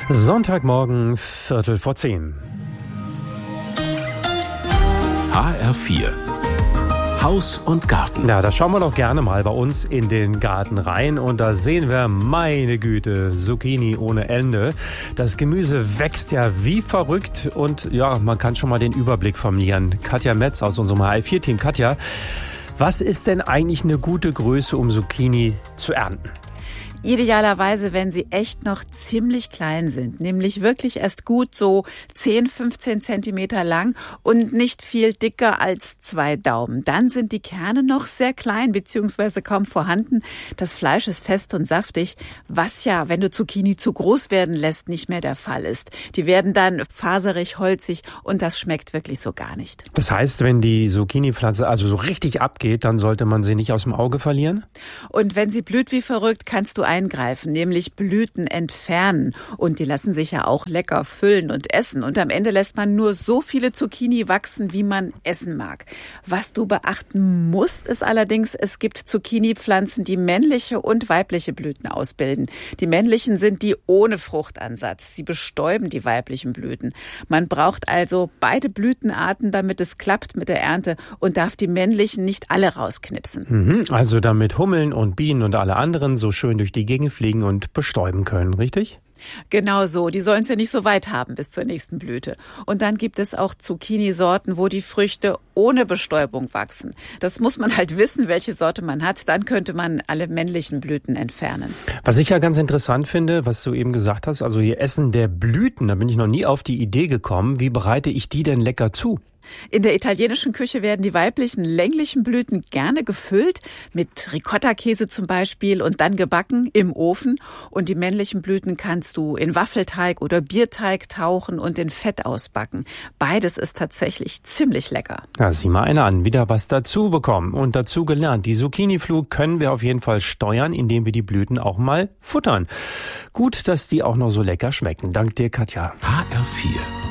Sonntagmorgen, 10:15. HR4 Haus und Garten. Ja, da schauen wir doch gerne mal bei uns in den Garten rein und da sehen wir, meine Güte, Zucchini ohne Ende. Das Gemüse wächst ja wie verrückt und ja, man kann schon mal den Überblick verlieren. Katja Metz aus unserem HR4-Team. Katja, was ist denn eigentlich eine gute Größe, um Zucchini zu ernten? Idealerweise, wenn sie echt noch ziemlich klein sind, nämlich wirklich erst gut so 10, 15 Zentimeter lang und nicht viel dicker als 2 Daumen. Dann sind die Kerne noch sehr klein bzw. kaum vorhanden. Das Fleisch ist fest und saftig, was ja, wenn du Zucchini zu groß werden lässt, nicht mehr der Fall ist. Die werden dann faserig, holzig und das schmeckt wirklich so gar nicht. Das heißt, wenn die Zucchini-Pflanze also so richtig abgeht, dann sollte man sie nicht aus dem Auge verlieren? Und wenn sie blüht wie verrückt, kannst du eingreifen, nämlich Blüten entfernen. Und die lassen sich ja auch lecker füllen und essen. Und am Ende lässt man nur so viele Zucchini wachsen, wie man essen mag. Was du beachten musst, ist allerdings, es gibt Zucchini-Pflanzen, die männliche und weibliche Blüten ausbilden. Die männlichen sind die ohne Fruchtansatz. Sie bestäuben die weiblichen Blüten. Man braucht also beide Blütenarten, damit es klappt mit der Ernte und darf die männlichen nicht alle rausknipsen. Also damit Hummeln und Bienen und alle anderen so schön durch die Gegend fliegen und bestäuben können, richtig? Genau so. Die sollen es ja nicht so weit haben bis zur nächsten Blüte. Und dann gibt es auch Zucchini-Sorten, wo die Früchte ohne Bestäubung wachsen. Das muss man halt wissen, welche Sorte man hat. Dann könnte man alle männlichen Blüten entfernen. Was ich ja ganz interessant finde, was du eben gesagt hast, also ihr Essen der Blüten, da bin ich noch nie auf die Idee gekommen. Wie bereite ich die denn lecker zu? In der italienischen Küche werden die weiblichen länglichen Blüten gerne gefüllt, mit Ricotta-Käse zum Beispiel und dann gebacken im Ofen. Und die männlichen Blüten kannst du in Waffelteig oder Bierteig tauchen und in Fett ausbacken. Beides ist tatsächlich ziemlich lecker. Ja, sieh mal einer an, wieder was dazu bekommen und dazu gelernt. Die Zucchini-Flut können wir auf jeden Fall steuern, indem wir die Blüten auch mal futtern. Gut, dass die auch noch so lecker schmecken. Dank dir, Katja. HR4